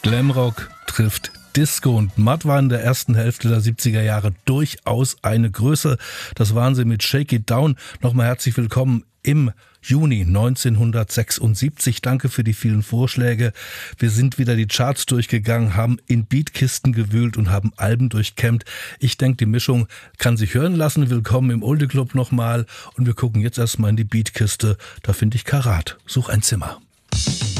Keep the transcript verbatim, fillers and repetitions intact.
Glamrock trifft Disco und Matt war in der ersten Hälfte der siebziger Jahre durchaus eine Größe. Das waren sie mit Shake It Down. Nochmal herzlich willkommen im Juni neunzehnhundertsechsundsiebzig. Danke für die vielen Vorschläge. Wir sind wieder die Charts durchgegangen, haben in Beatkisten gewühlt und haben Alben durchkämmt. Ich denke, die Mischung kann sich hören lassen. Willkommen im Oldie Club nochmal. Und wir gucken jetzt erstmal in die Beatkiste. Da finde ich Karat. Such ein Zimmer.